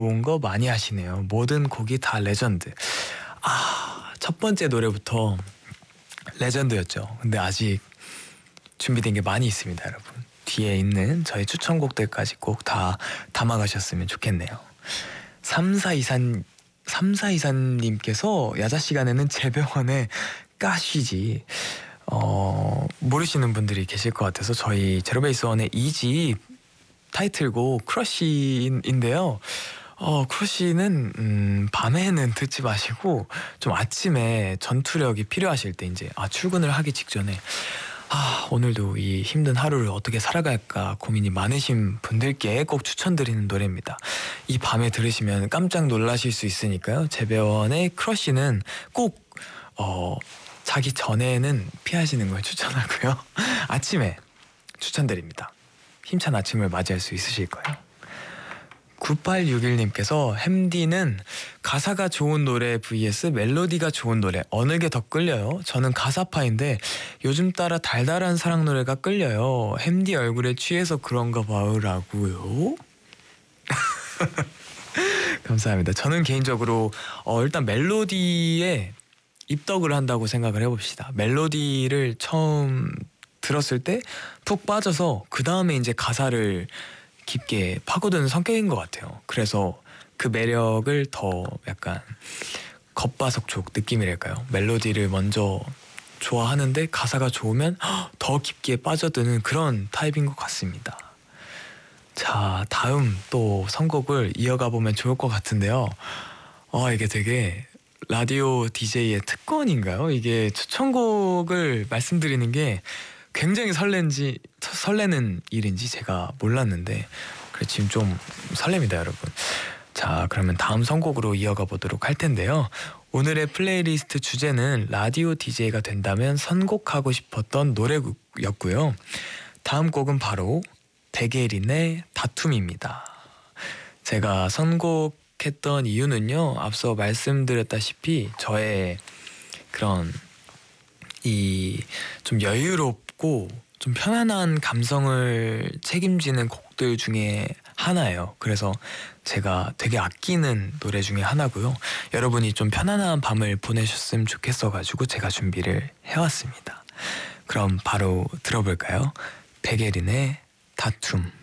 좋은 거 많이 하시네요. 모든 곡이 다 레전드. 첫 번째 노래부터 레전드였죠. 근데 아직 준비된 게 많이 있습니다, 여러분. 뒤에 있는 저희 추천곡들까지 꼭 다 담아가셨으면 좋겠네요. 3424님께서 야자 시간에는 재병원에 까쉬지. 모르시는 분들이 계실 것 같아서 저희 제로베이스원의 2집 타이틀곡 크러쉬인데요. 크러쉬는 밤에는 듣지 마시고 좀 아침에 전투력이 필요하실 때 이제 출근을 하기 직전에 오늘도 이 힘든 하루를 어떻게 살아갈까 고민이 많으신 분들께 꼭 추천드리는 노래입니다. 이 밤에 들으시면 깜짝 놀라실 수 있으니까요. 재배원의 크러쉬는 꼭 자기 전에는 피하시는 걸 추천하고요. 아침에 추천드립니다. 힘찬 아침을 맞이할 수 있으실 거예요. 9861님께서 햄디는 가사가 좋은 노래 vs 멜로디가 좋은 노래 어느 게 더 끌려요? 저는 가사파인데 요즘 따라 달달한 사랑 노래가 끌려요. 햄디 얼굴에 취해서 그런가 봐요라고요. 감사합니다. 저는 개인적으로 일단 멜로디에 입덕을 한다고 생각을 해봅시다. 멜로디를 처음 들었을 때 푹 빠져서 그 다음에 이제 가사를 깊게 파고드는 성격인 것 같아요. 그래서 그 매력을 더 약간 겉바속촉 느낌이랄까요? 멜로디를 먼저 좋아하는데 가사가 좋으면 더 깊게 빠져드는 그런 타입인 것 같습니다. 자, 다음 또 선곡을 이어가 보면 좋을 것 같은데요. 이게 되게 라디오 DJ의 특권인가요? 이게 추천곡을 말씀드리는 게 굉장히 설레는 일인지 제가 몰랐는데 그래 지금 좀 설렙니다, 여러분. 자, 그러면 다음 선곡으로 이어가 보도록 할 텐데요. 오늘의 플레이리스트 주제는 라디오 DJ가 된다면 선곡하고 싶었던 노래였고요. 다음 곡은 바로 백예린의 다툼입니다. 제가 선곡했던 이유는요, 앞서 말씀드렸다시피 저의 그런 이 좀 여유롭고 좀 편안한 감성을 책임지는 곡들 중에 하나예요. 그래서 제가 되게 아끼는 노래 중에 하나고요. 여러분이 좀 편안한 밤을 보내셨으면 좋겠어가지고 제가 준비를 해왔습니다. 그럼 바로 들어볼까요? 백예린의 다툼.